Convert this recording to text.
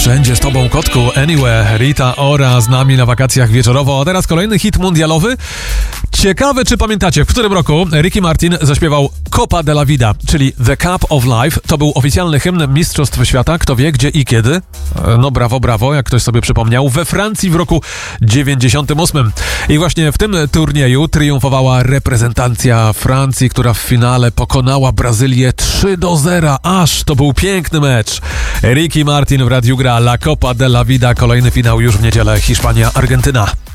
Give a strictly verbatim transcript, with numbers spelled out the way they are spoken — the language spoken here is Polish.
Wszędzie z tobą, kotku, Anywhere, Rita Ora z nami na wakacjach wieczorowo. A teraz kolejny hit mundialowy. Ciekawe, czy pamiętacie, w którym roku Ricky Martin zaśpiewał Copa de la Vida, czyli The Cup of Life. To był oficjalny hymn Mistrzostw Świata. Kto wie, gdzie i kiedy? No brawo, brawo, jak ktoś sobie przypomniał. We Francji w roku dziewięćdziesiątym ósmym. I właśnie w tym turnieju triumfowała reprezentacja Francji, która w finale pokonała Brazylię trzy do zera. Aż to był piękny mecz. Ricky Martin w radiu gra La Copa de la Vida. Kolejny finał już w niedzielę. Hiszpania, Argentyna.